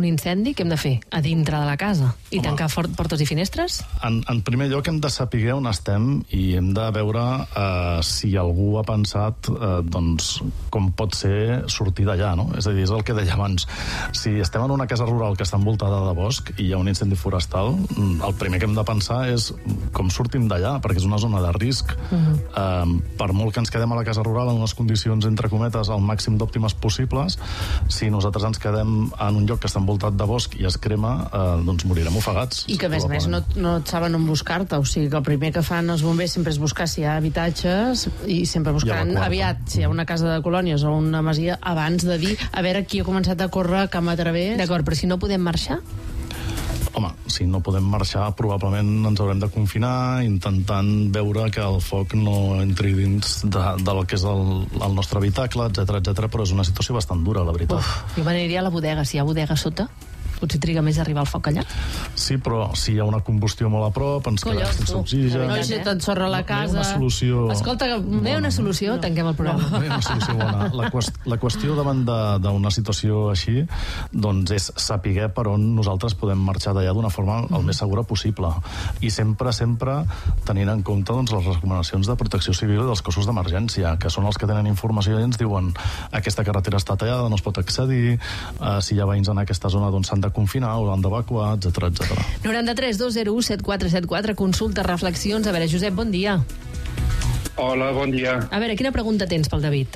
un incendi, què hem de fer? A dintre de la casa? I tancar portes i finestres? En primer lloc hem de saber on estem i hem de veure si algú ha pensat doncs, com pot ser sortir d'allà, no? És a dir, és el que deia abans. Si estem en una casa rural que està envoltada de bosc i hi ha un incendi forestal, el primer que hem de pensar és com sortim d'allà, perquè és una zona de risc. Per molt que ens quedem a la casa rural en unes condicions, entre cometes, al màxim d'òptimes possibles, si nosaltres ens quedem en un lloc que està envoltat de bosc i es crema, doncs morirem ofegats. I que, a més, no et saben on buscar-te. O sigui, que el primer que fan els bombers sempre és buscar si hi ha habitatges i sempre buscaran aviat si hi ha una casa de colònies o una masia abans de dir a veure qui ha començat a córrer cap a través. D'acord, però si no podem marxar? Home, si no podem marxar, probablement ens haurem de confinar intentant veure que el foc no entri dins del que és el nostre habitacle, etc, però és una situació bastant dura, la veritat. Jo m'aniria a la bodega, si hi ha bodega sota. Potser triga més a arribar al foc allà. Sí, però si hi ha una combustió molt a prop, ens quedarem sense oxigen. No hi t'ensorra la casa. No hi ha una solució... Escolta, no hi ha una solució, tanquem el programa. No hi ha una solució bona. La qüestió davant d'una situació així, doncs és saber per on nosaltres podem marxar d'allà d'una forma el més segura possible. I sempre tenint en compte doncs, les recomanacions de protecció civil dels cossos d'emergència, que són els que tenen informació i ens diuen aquesta carretera està tallada, no es pot accedir, si hi ha veïns en aquesta zona doncs s'han de confinar o han d'evacuar, etc. 93 201 7474, consulta, reflexions. A veure, Josep, bon dia. Hola, bon dia. A veure, quina pregunta tens pel David?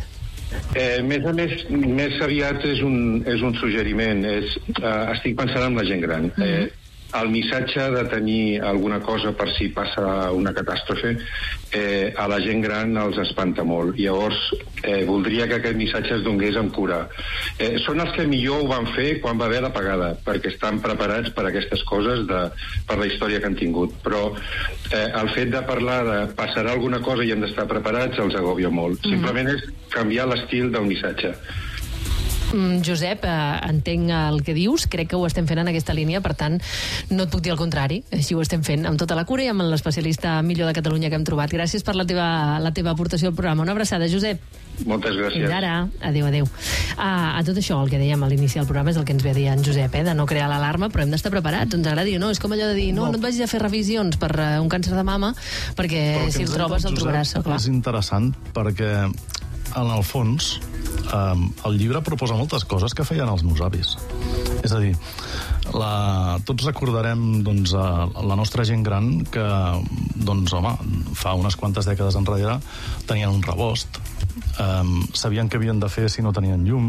Més aviat és un suggeriment. Estic pensant en la gent gran. El missatge de tenir alguna cosa per si passa una catàstrofe a la gent gran els espanta molt. Llavors, voldria que aquest missatge es donés amb cura. Són els que millor ho van fer quan va haver l'apagada, perquè estan preparats per aquestes coses per la història que han tingut. Però el fet de parlar de passarà alguna cosa i hem d'estar preparats els agòbia molt. Simplement és canviar l'estil del missatge. Josep, entenc el que dius, crec que ho estem fent en aquesta línia, per tant, no et puc dir el contrari, així ho estem fent amb tota la cura i amb l'especialista millor de Catalunya que hem trobat. Gràcies per la teva aportació al programa. Una abraçada, Josep. Moltes gràcies. Fins ara. Adéu. A tot això, el que dèiem a l'inici del programa és el que ens ve a dir en Josep, de no crear l'alarma, però hem d'estar preparats, ens agradi o no. És com allò de dir, no et vagis a fer revisions per un càncer de mama, perquè si el trobes, el trobaràs. És interessant perquè en el fons el llibre proposa moltes coses que feien els meus avis. És a dir, tots recordarem doncs, la nostra gent gran que doncs, fa unes quantes dècades enrere tenien un rebost, sabien què havien de fer si no tenien llum,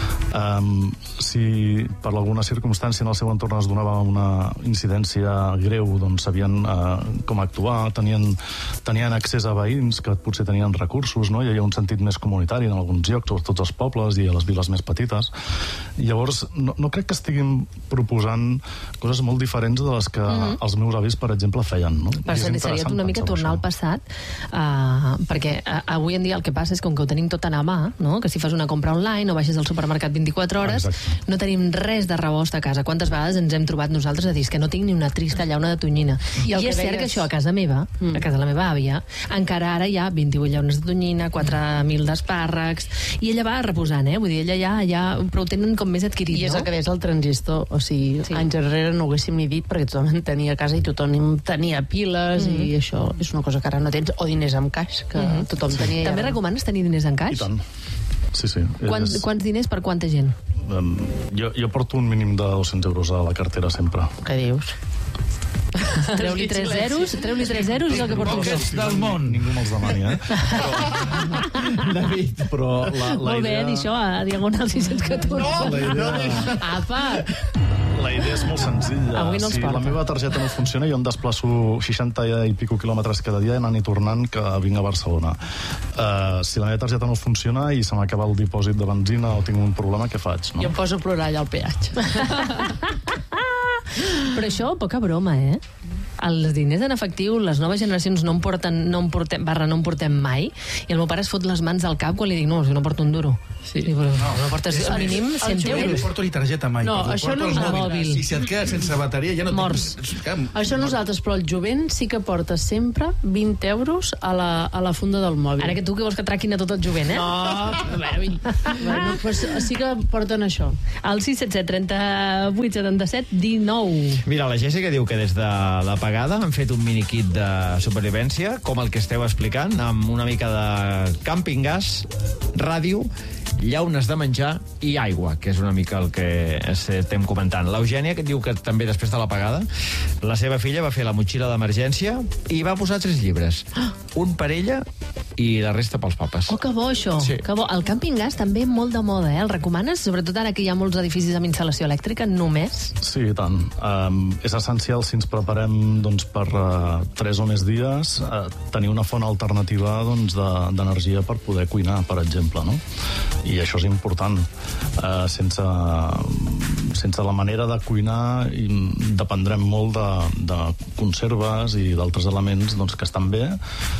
si per alguna circumstància en el seu entorn es donava una incidència greu, doncs sabien com actuar, tenien accés a veïns que potser tenien recursos, no? Hi havia un sentit més comunitari en alguns llocs, sobretot als pobles i a les viles més petites. Llavors, no crec que estiguin proposant coses molt diferents de les que els meus avis, per exemple, feien. No? Per cert, seria una mica tornar al passat, perquè avui en dia el que passa és que com que ho tenim tot a mà, no? Que si fas una compra online o baixes al supermercat 24 hores, no tenim res de rebost a casa. Quantes vegades ens hem trobat nosaltres a dir que no tinc ni una trista llauna de tonyina. I és cert que això a casa meva, a casa de la meva àvia, encara ara hi ha 28 llaunes de tonyina, 4.000 d'espàrrecs, i ella va reposant, vull dir, ella ja però ho tenen com més adquirit, no? I és el que deies el transistor, o sigui, anys enrere no ho haguéssim ni dit perquè tothom en tenia a casa i tothom tenia piles i això és una cosa que ara no tens, o diners amb caix, que tothom tenia. També recomanes tenir diners en caix? I tant. Sí. Quants diners per quanta gent? Jo porto un mínim de 200 euros a la cartera sempre. Què dius? Treu-li 3 zeros és el que porto jo. Del món. Ningú me'ls demani, David. Però la molt bé, dir això a Diagonal 614. Apa! La idea és molt senzilla. Si la meva targeta no funciona, jo em desplaço 60 i pico quilòmetres cada dia anant i tornant que vinc a Barcelona. Si la meva targeta no funciona i se m'acaba el dipòsit de benzina o tinc un problema, què faig? No? Jo em poso a plorar allà al peatge. Però això, poca broma, Els diners en efectiu, les noves generacions no en portem mai, i el meu pare es fot les mans al cap quan li dic, no, si no porto un duro. Sí, però no portes a mínim 100 euros. No porto ni targeta mai. No, això no és el mòbil. I si et quedes sense bateria ja no morts. Això nosaltres, però el jovent sí que porta sempre 20 euros a la funda del mòbil. Ara que tu que vols que traquin a tot el jovent, eh? No, pues sí que porten això. El 677 38 77 19. Mira, la Jessica diu que des de l'apagada han fet un mini-kit de supervivència, com el que esteu explicant, amb una mica de càmping gas, ràdio, llaunes de menjar i aigua, que és una mica el que estem comentant. L'Eugènia, que diu que també després de l'apagada la seva filla va fer la motxilla d'emergència i va posar 3 llibres. Un per ella i la resta pels papes. Oh, que bo, això. Sí. Que bo. El càmping gas també molt de moda, eh? El recomanes? Sobretot ara que hi ha molts edificis amb instal·lació elèctrica, només? Sí, i tant. És essencial, si ens preparem doncs, per 3 o més dies, tenir una font alternativa doncs, d'energia per poder cuinar, per exemple, no? I això és important. Sense la manera de cuinar dependrem molt de conserves i d'altres elements doncs, que estan bé,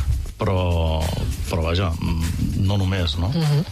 però vaja, no només, no?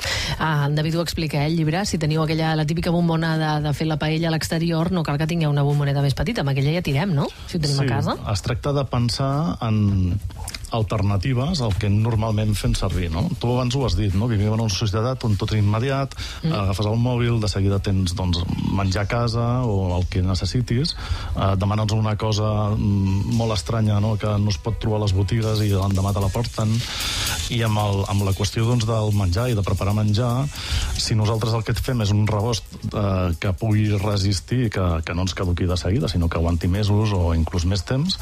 En David ho explica, el llibre, si teniu la típica bombona de fer la paella a l'exterior, no cal que tingueu una bomboneta més petita, amb aquella ja tirem, no? Si ho tenim a casa. Sí, es tracta de pensar en alternatives al que normalment fem servir, no? Tu abans ho has dit, no? Vivim en una societat on tot és immediat, agafes el mòbil, de seguida tens doncs, menjar a casa o el que necessitis, demanes una cosa molt estranya, no? Que no es pot trobar a les botigues i l'endemà te la porten, i amb la qüestió doncs, del menjar i de preparar menjar, si nosaltres el que fem és un rebost que pugui resistir, que no ens caduqui de seguida, sinó que aguanti mesos o inclús més temps,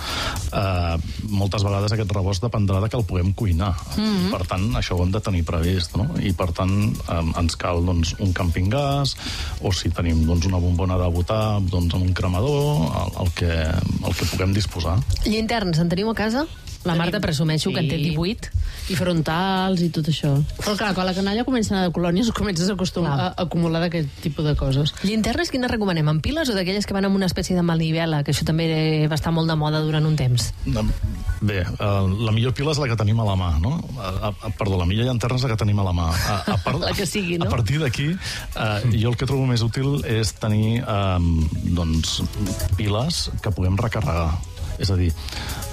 moltes vegades aquest rebost dependrà de que el puguem cuinar. Per tant, això ho hem de tenir previst, no? I per tant, ens cal doncs, un càmping gas, o si tenim doncs, una bombona de botar doncs, amb un cremador, el que puguem disposar. Llinterns, en teniu a casa? La Marta presumeixo que en té 18. I frontals i tot això. Però clar, quan la canalla comença a anar de colònies comences a acumular d'aquest tipus de coses. Llinternes quines recomanem? Amb piles o d'aquelles que van amb una espècie de manivela, que això també va estar molt de moda durant un temps? Bé, la millor pila és la que tenim a la mà, no? Perdó, la millor llanterna és la que tenim a la mà. La que sigui, no? A partir d'aquí, jo el que trobo més útil és tenir doncs, piles que puguem recarregar. És a dir,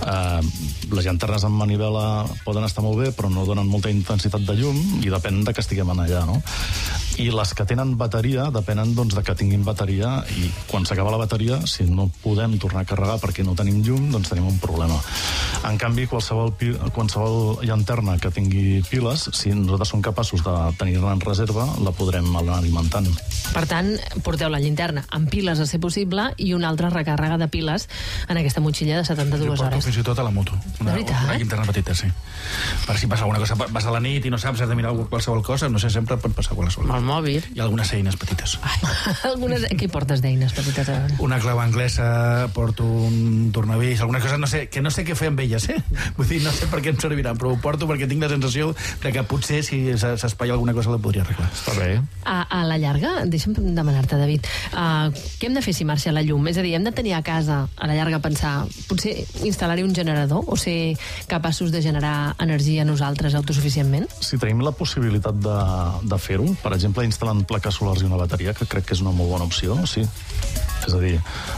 les llanternes amb manivela poden estar molt bé, però no donen molta intensitat de llum i depèn de que estiguem allà, no? I les que tenen bateria depenen doncs, de que tinguin bateria, i quan s'acaba la bateria, si no podem tornar a carregar perquè no tenim llum, doncs tenim un problema. En canvi, qualsevol llanterna que tingui piles, si nosaltres som capaços de tenir-la en reserva, la podrem anar alimentant. Per tant, porteu la llinterna amb piles a ser possible i una altra recàrrega de piles en aquesta motxilla de 72 hores. Jo porto fins i tot a la moto. Una llinterna petita, sí. Per si passa alguna cosa, vas a la nit i no saps, has de mirar qualsevol cosa, no sé, sempre pot passar qualsevol cosa. Mòbil. I algunes eines petites. Què portes d'eines petites? Una clau anglesa, porto un tornavís, algunes coses, que no sé què fer amb elles, eh? Vull dir, no sé per què em serviran, però ho porto perquè tinc la sensació de que potser si s'espatlla alguna cosa la podria arreglar. Està bé. A la llarga, deixa'm demanar-te, David, què hem de fer si marxa la llum? És a dir, hem de tenir a casa, a la llarga, pensar, potser instal·lar-hi un generador o ser capaços de generar energia nosaltres autosuficientment? Si tenim la possibilitat de fer-ho, per exemple, instal·lant plaques solars i una bateria, que crec que és una molt bona opció, sí. És a dir,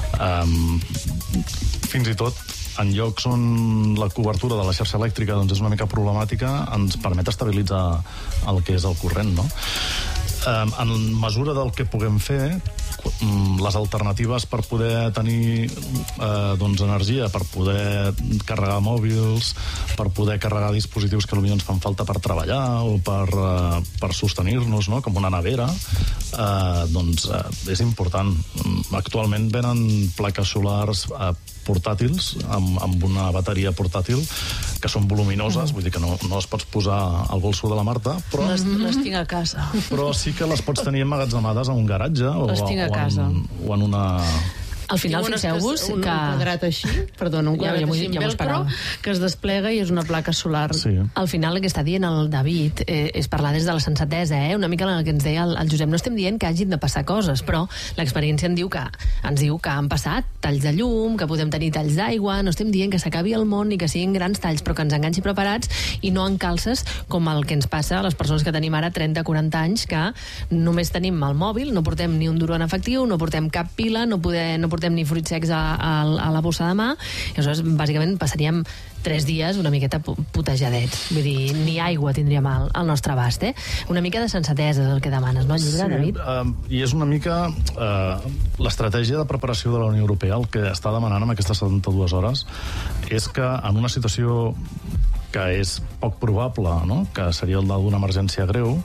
fins i tot en llocs on la cobertura de la xarxa elèctrica doncs, és una mica problemàtica, ens permet estabilitzar el que és el corrent, no? En mesura del que puguem fer, les alternatives per poder tenir doncs, energia, per poder carregar mòbils, per poder carregar dispositius que potser ens fan falta per treballar o per sostenir-nos, no? Com una nevera, doncs és important. Actualment venen plaques solars portàtils, amb una bateria portàtil, que són voluminoses, vull dir que no les pots posar al bolso de la Marta, però les tinc a casa. Però sí que les pots tenir emmagatzemades en un garatge o en una... Al final, fixeu-vos que... Un quadrat així, perdona, un quadrat així amb velcro, que es desplega i és una placa solar. Sí. Al final, el que està dient el David és parlar des de la sensatesa, una mica el que ens deia el Josep. No estem dient que hagin de passar coses, però l'experiència ens diu que han passat talls de llum, que podem tenir talls d'aigua, no estem dient que s'acabi el món ni que siguin grans talls, però que ens enganxi preparats i no en calces com el que ens passa a les persones que tenim ara 30-40 anys, que només tenim el mòbil, no portem ni un duro en efectiu, no portem cap pila, no portem ni fruits secs a la bossa de mà, i aleshores bàsicament passaríem 3 dies una miqueta putejadets. Vull dir, ni aigua tindríem al nostre abast, Una mica de sensatesa és el que demanes, no, el llibre, David? I és una mica l'estratègia de preparació de la Unió Europea, el que està demanant amb aquestes 72 hores, és que en una situació que és poc probable, no?, que seria el d'una emergència greu,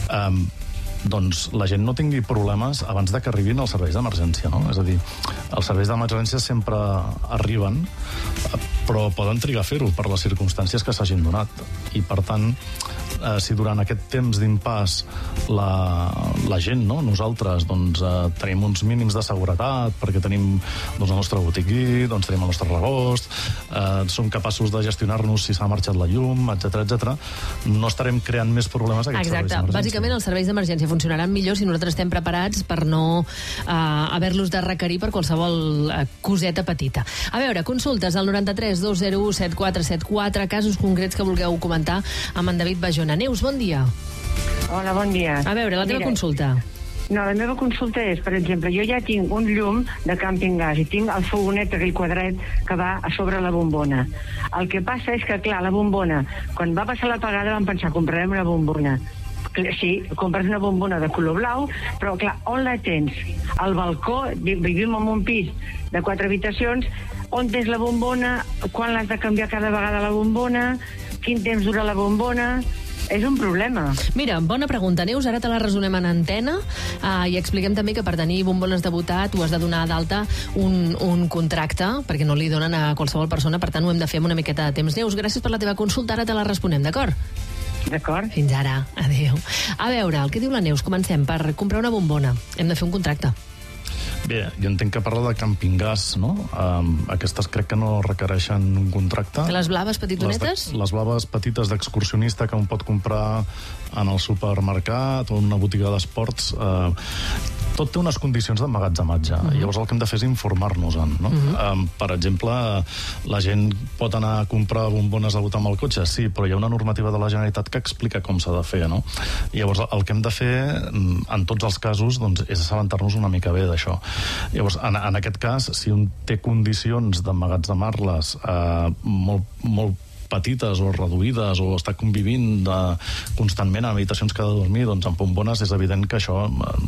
doncs la gent no tingui problemes abans de que arribin els serveis d'emergència, no? És a dir, els serveis d'emergència sempre arriben, però poden trigar a fer-ho per les circumstàncies que s'hagin donat. I, per tant, si durant aquest temps d'impàs la gent, no?, nosaltres, doncs, tenim uns mínims de seguretat, perquè tenim el nostre botiquí, doncs tenim el nostre rebost, som capaços de gestionar-nos si s'ha marxat la llum, etc, no estarem creant més problemes a aquests serveis d'emergència. Exacte. Bàsicament, els serveis d'emergència funcionaran millor si nosaltres estem preparats per no haver-los de requerir per qualsevol coseta petita. A veure, consultes al 93 201 7474, casos concrets que vulgueu comentar amb en David Bayona. Neus, bon dia. Hola, bon dia. A veure, la teva consulta. No, la meva consulta és, per exemple, jo ja tinc un llum de càmping gas i tinc el fogonet, aquell quadret que va a sobre la bombona. El que passa és que, clar, la bombona, quan va passar l'apagada vam pensar, comprarem una bombona. Sí, compres una bombona de color blau, però, clar, on la tens? Al balcó, vivim en un pis de 4 habitacions, on tens la bombona, quan l'has de canviar cada vegada la bombona, quin temps dura la bombona... És un problema. Mira, bona pregunta, Neus. Ara te la resonem en antena i expliquem també que per tenir bombones de botar tu has de donar d'alta un contracte, perquè no li donen a qualsevol persona, per tant ho hem de fer amb una miqueta de temps. Neus, gràcies per la teva consulta, ara te la responem, d'acord? D'acord. Fins ara, adéu. A veure, el que diu la Neus, comencem per comprar una bombona. Hem de fer un contracte. Bé, jo entenc que parla de càmping gas, no? Aquestes crec que no requereixen un contracte. Les blaves petitonetes? Les blaves petites d'excursionista que un pot comprar en el supermercat o en una botiga d'esports. Tot té unes condicions d'emmagatzematge. Llavors el que hem de fer és informar-nos-en, no? Per exemple, la gent pot anar a comprar bombones de botar amb el cotxe? Sí, però hi ha una normativa de la Generalitat que explica com s'ha de fer, no? Llavors el que hem de fer, en tots els casos, doncs, és assabentar-nos una mica bé d'això. Llavors, en aquest cas, si un té condicions d'emmagatzemar-les molt petites o reduïdes o està convivint constantment en habitacions que ha de dormir, doncs en bombones és evident que això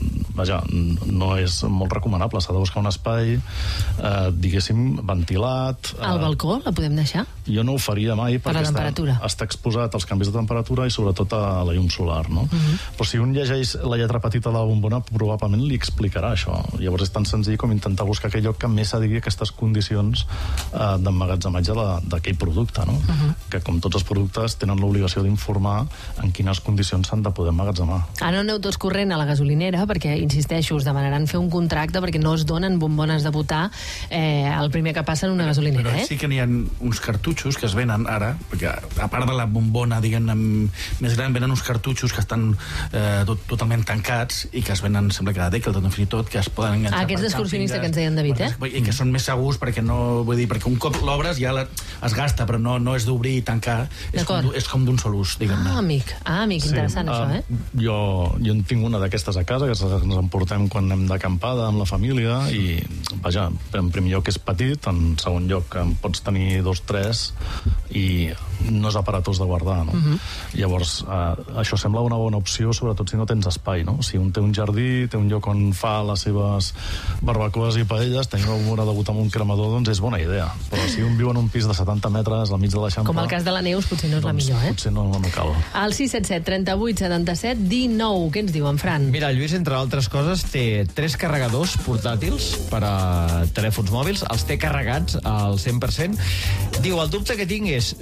no és molt recomanable. S'ha de buscar un espai diguéssim ventilat. Al balcó la podem deixar? Jo no ho faria mai perquè està exposat als canvis de temperatura i sobretot a la llum solar, no? Però si un llegeix la lletra petita de la bombona probablement li explicarà això. Llavors és tan senzill com intentar buscar aquell lloc que més s'adigui aquestes condicions d'emmagatzematge d'aquell producte, no? Que com tots els productes tenen l'obligació d'informar en quines condicions s'han de poder emmagatzemar. Ara no aneu tots corrent a la gasolinera perquè, insisteixo, us demanaran fer un contracte perquè no es donen bombones de botar el primer que passa en una gasolinera. Però sí que n'hi ha uns cartutxos que es venen ara, perquè a part de la bombona, diguem-ne, més gran, venen uns cartutxos que estan totalment tancats i que es venen, sembla que a Decathlon, fins i tot, que es poden enganxar aquests d'excursionista que ens deien, David, I que són més segurs perquè no, vull dir, perquè un cop l'obres ja es gasta, però no és d'obrir i tancar, és com d'un sol ús, diguem-ne. Amic, interessant això, Jo en tinc una d'aquestes a casa, que ens emportem quan anem d'acampada amb la família, i, vaja, en primer lloc és petit, en segon lloc en pots tenir 2, 3, i no és aparatós de guardar, no? Llavors, això sembla una bona opció, sobretot si no tens espai, no? Si un té un jardí, té un lloc on fa les seves barbacoes i paelles, tenir una bombona de botar amb un cremador, doncs és bona idea. Però si un viu en un pis de 70 metres al mig de l'Eixample... Com el cas de la Neus, potser no és la millor, Potser no cal. Al 677 38 77 19. Què ens diu en Fran? Mira, el Lluís, entre altres coses, té 3 carregadors portàtils per a telèfons mòbils, els té carregats al 100%. Diu, el dubte que tinc és, si jo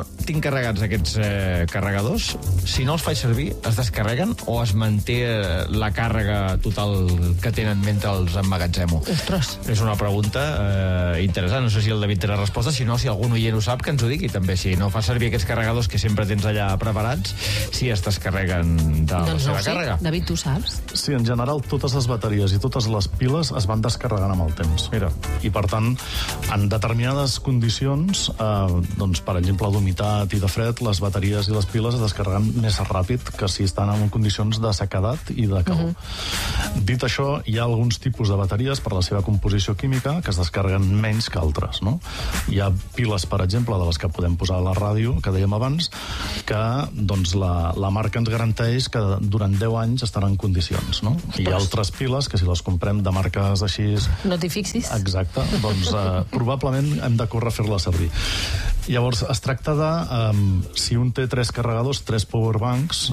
tinc carregats aquests carregadors, si no els faig servir, es descarreguen o es manté la càrrega total que tenen mentre els emmagatzemo? Ostres. És una pregunta interessant. No sé si el David té la resposta, si no, si algun oient ho sap, que ens ho digui també. Si no fa servir aquests carregadors que sempre tens allà preparats, si es descarreguen de la seva càrrega. David, tu saps? Sí, en general, totes les bateries i totes les piles es van descarregant amb el temps. Mira. I, per tant, en determinades condicions, doncs, per exemple, d'humitat i de fred, les bateries i les piles es descarreguen més ràpid que si estan en condicions de sequedat i de calor. Dit això, hi ha alguns tipus de bateries, per la seva composició química, que es descarreguen menys que altres, no? Hi ha piles, per exemple, de les que podem posar a la ràdio, que dèiem abans, que doncs, la marca ens garanteix que durant 10 anys estaran en condicions, no? Hi ha altres piles que si les comprem de marques així... No t'hi fixis. Exacte, doncs probablement hem de córrer a fer-la servir. Llavors, es tracta de, si un té 3 carregadors, 3 powerbanks,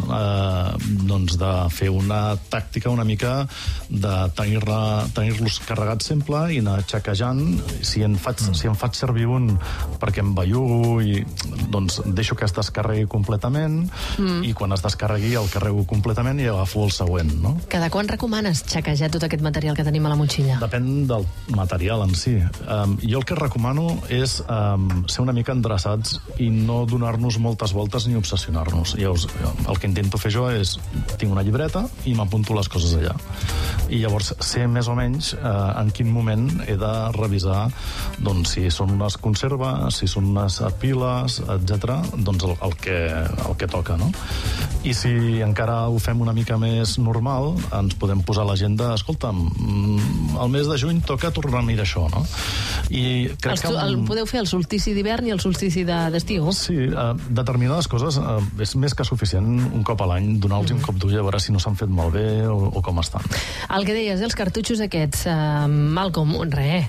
doncs de fer una tàctica una mica de tenir-los carregats sempre i anar xequejant. Si en faig servir un perquè em bellugo, doncs deixo que es descarregui completament i quan es descarregui el carrego completament i agafo el següent, no? Cada quan recomanes xequejar tot aquest material que tenim a la motxilla? Depèn del material en si. Jo el que recomano és ser una mica endreçats i no donar-nos moltes voltes ni obsessionar-nos. Llavors, el que intento fer jo és, tinc una llibreta i m'apunto les coses allà. I llavors sé més o menys en quin moment he de revisar doncs, si són unes conserves, si són unes piles, etc. doncs el que toca, no? I si encara ho fem una mica més normal, ens podem posar a l'agenda, escolta'm, el mes de juny toca tornar a mirar això, no? I crec que... Podeu fer el solstici d'hivern i el solstici d'estiu? Sí, determinades coses és més que suficient un cop a l'any donar-los un cop d'ull a veure si no s'han fet malbé o com estan. El que deies, els cartutxos aquests, Malcolm, res,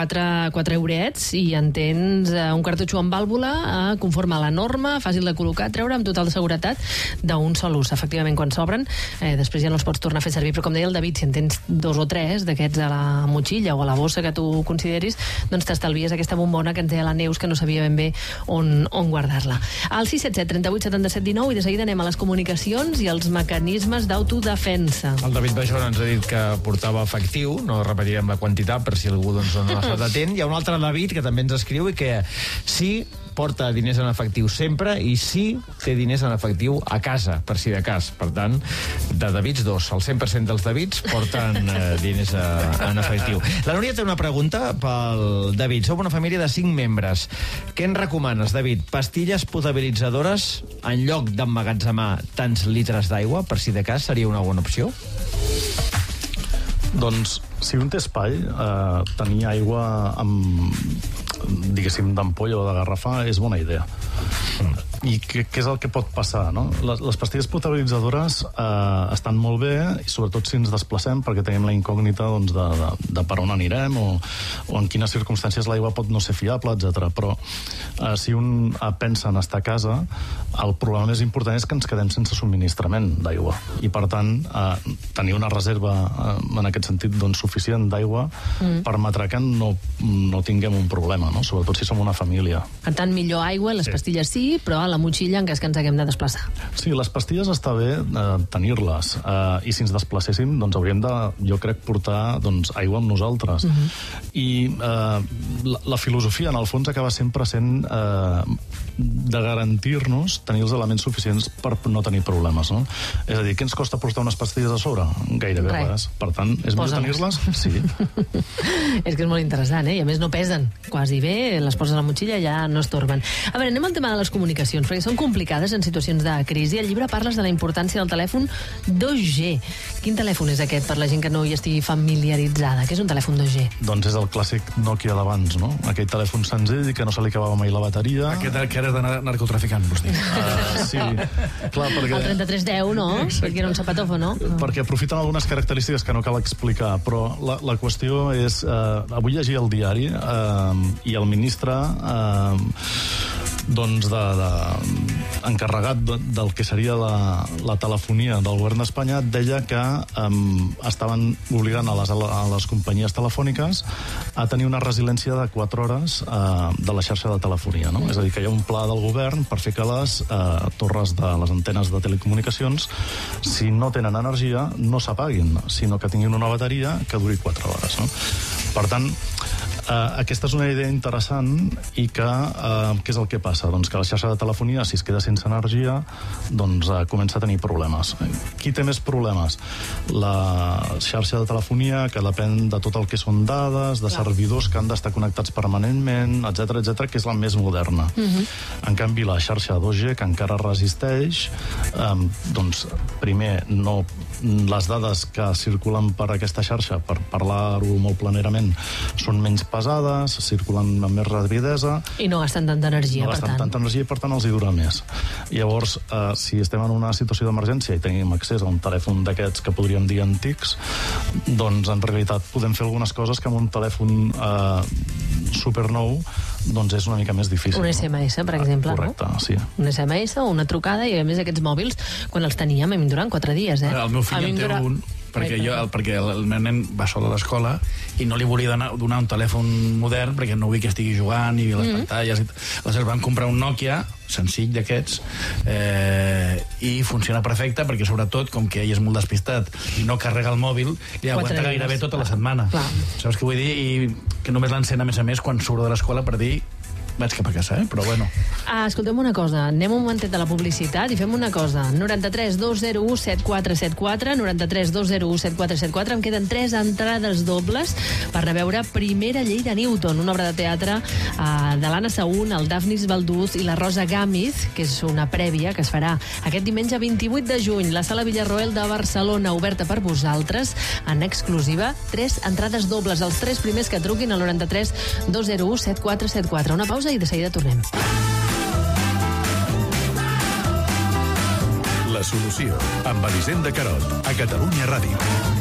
4 eurets i en tens un cartutxo amb vàlvula conforme a la norma, fàcil de col·locar, treure amb total seguretat d'un sol ús. Efectivament, quan s'obren, després ja no els pots tornar a fer servir, però com deia el David, si en tens 2 o 3 d'aquests a la motxilla o a la bossa que tu consideris, doncs t'estalvies aquesta bombona que ens deia la Neus, que no sabia ben bé on guardar-la. Al 677 38 77 19 i de seguida anem a les comunicacions i els mecanismes d'autodefensa. El David Bajón ens ha dit que portava efectiu, no repetirem la quantitat per si algú doncs, no ha estat atent. Hi ha un altre David que també ens escriu i que sí porta diners en efectiu sempre i sí té diners en efectiu a casa, per si de cas. Per tant, de Davids 2. El 100% dels Davids porten diners en efectiu. La Núria té una pregunta pel David. Som una família de 5 membres. Què en recomanes, David? Pastilles potabilitzadores en lloc d'emmagatzemar tants litres d'aigua, per si de cas seria una bona opció? Doncs, si un té espai, tenir aigua diguéssim, d'ampolla o de garrafa és bona idea. I què és el que pot passar, no? Les pastilles potabilitzadores estan molt bé, i sobretot si ens desplacem, perquè tenim la incògnita doncs, de per on anirem o en quines circumstàncies l'aigua pot no ser fiable, etc. Però si un pensa en estar a casa, el problema més important és que ens quedem sense subministrament d'aigua. I, per tant, tenir una reserva en aquest sentit doncs, suficient d'aigua permetrà que no tinguem un problema, no? Sobretot si som una família. Per tant, millor aigua, les pastilles sí, però a la motxilla en cas que ens haguem de desplaçar. Sí, les pastilles està bé tenir-les. I si ens desplacéssim, doncs hauríem de, jo crec, portar doncs, aigua amb nosaltres. I la filosofia, en el fons, acaba sempre sent de garantir-nos tenir els elements suficients per no tenir problemes, no? És a dir, què ens costa portar unes pastilles a sobre? Gairebé res. Per tant, és millor tenir-les? Sí. És que és molt interessant, I a més no pesen quasi bé, les poses a la motxilla i ja no estorben. A veure, anem al tema de les comunicacions, perquè són complicades en situacions de crisi. Al llibre parles de la importància del telèfon 2G. Quin telèfon és aquest per la gent que no hi estigui familiaritzada? Què és un telèfon 2G? Doncs és el clàssic Nokia d'abans, no? Aquell telèfon senzill que no se li acabava mai la bateria. Aquest que era de narcotraficant, vols dir? Sí, clar, perquè... El 3310, no? Perquè era un zapatòfon, no? Perquè aprofiten algunes característiques que no cal explicar, però la qüestió és... Avui llegia el diari i el ministre doncs encarregat del que seria la telefonia del govern d'Espanya deia que estaven obligant a les companyies telefòniques a tenir una resiliència de 4 hores de la xarxa de telefonia, no? És a dir, que hi ha un pla del govern per fer que les torres de les antenes de telecomunicacions, si no tenen energia, no s'apaguin, sinó que tinguin una bateria que duri 4 hores, no? Per tant, aquesta és una idea interessant i que què és el que passa? Doncs que la xarxa de telefonia, si es queda sense energia, doncs comença a tenir problemes. Qui té més problemes? La xarxa de telefonia, que depèn de tot el que són dades, de servidors que han d'estar connectats permanentment, etc, que és la més moderna. En canvi, la xarxa 2G, que encara resisteix, doncs, primer, les dades que circulen per aquesta xarxa, per parlar-ho molt planerament, són menys pesades, circulen amb més rapidesa... I no gasten tanta energia, per tant. No gasten tanta energia i, per tant, els hi dura més. Llavors, si estem en una situació d'emergència i tenim accés a un telèfon d'aquests que podríem dir antics, doncs, en realitat, podem fer algunes coses que amb un telèfon supernou doncs és una mica més difícil. Un SMS, per exemple, correcte, no? Sí. Un SMS o una trucada, i a més aquests mòbils, quan els teníem, a mi em duran 4 dies, eh? El meu fill en té un, perquè el meu nen va sol a l'escola i no li volia donar un telèfon modern perquè no vull que estigui jugant i les pantalles. Aleshores van comprar un Nokia senzill d'aquests i funciona perfecte perquè, sobretot, com que ell és molt despistat i no carrega el mòbil, li aguanta gairebé tota la setmana. Saps què vull dir? I que només l'encén a més quan surt de l'escola per dir vaig cap a casa, però bueno. Escoltem una cosa, anem un momentet de la publicitat i fem una cosa. 93 201 7474, 93 201 7474, em queden 3 entrades dobles per anar a veure Primera llei de Newton, una obra de teatre de l'Anna Saún, el Daphnis Balduz i la Rosa Gámez, que és una prèvia que es farà aquest diumenge 28 de juny, la Sala Villarroel de Barcelona, oberta per vosaltres, en exclusiva, 3 entrades dobles, els 3 primers que truquin al 93 201 7474. Una pausa i de seguida tornem. La solució, amb Elisenda Carot, a Catalunya Ràdio.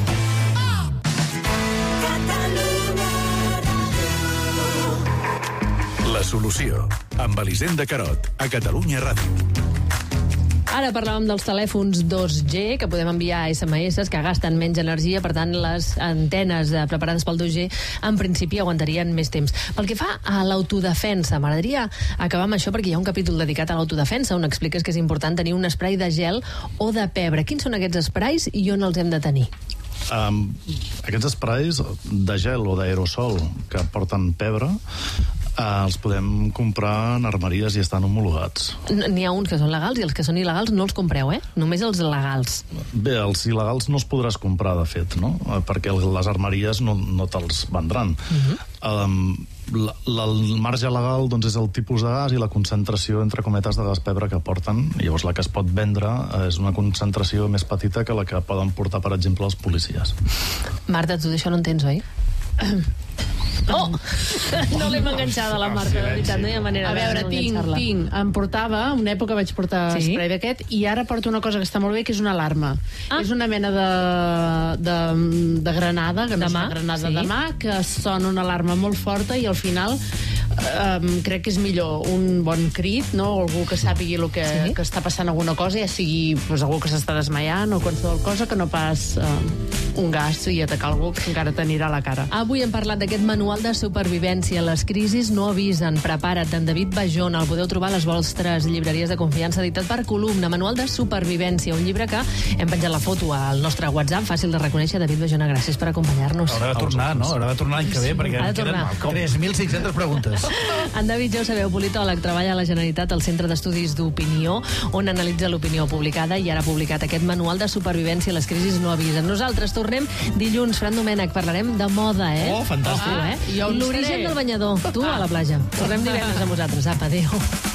La solució, amb Elisenda Carot, a Catalunya Ràdio. Ara parlàvem dels telèfons 2G, que podem enviar SMS que gasten menys energia, per tant, les antenes preparades pel 2G en principi aguantarien més temps. Pel que fa a l'autodefensa, m'agradaria acabar amb això perquè hi ha un capítol dedicat a l'autodefensa on expliques que és important tenir un esprai de gel o de pebre. Quins són aquests esprais i on els hem de tenir? Aquests esprais de gel o d'aerosol que porten pebre els podem comprar en armeries i estan homologats. N'hi ha uns que són legals i els que són il·legals no els compreu, eh? Només els legals. Bé, els il·legals no els podràs comprar, de fet, no? Perquè les armeries no te'ls vendran. El marge legal doncs, és el tipus de gas i la concentració, entre cometes, de gas pebre que porten. Llavors, la que es pot vendre és una concentració més petita que la que poden portar, per exemple, els policies. Marta, tu d'això no en tens, oi? Oh! No l'hem enganxada, la Marta, de veritat, no hi ha manera de no enganxar-la. Em portava, una època vaig portar spray d'aquest, i ara porto una cosa que està molt bé, que és una alarma. És una mena de granada, que no és una granada de mà, que sona una alarma molt forta i al final crec que és millor un bon crit, no? O algú que sàpigui que està passant alguna cosa, ja sigui algú que s'està desmaiant o qualsevol cosa, que no pas un gas i atacar algú que encara t'anirà a la cara. Avui hem parlat d'aquest manual de supervivència. Les crisis no avisen. Prepara't, d'en David Bajona. El podeu trobar a les vostres llibreries de confiança, editat per Columna. Manual de supervivència, un llibre que hem penjat la foto al nostre WhatsApp, fàcil de reconèixer. David Bajona, gràcies per acompanyar-nos. Haurà de tornar, no? Haurà de tornar l'any que ve, perquè em queden 3.500 preguntes. En David, ja ho sabeu, politòleg, treballa a la Generalitat al Centre d'Estudis d'Opinió, on analitza l'opinió publicada, i ara ha publicat aquest manual de supervivència. Les crisis no avisen. Nosaltres tornem dilluns. Fran Domènech, parlarem de moda, eh? Oh, fantàstic. L'origen del banyador. Tu a la platja. Tornem divendres amb vosaltres. Apa, adéu.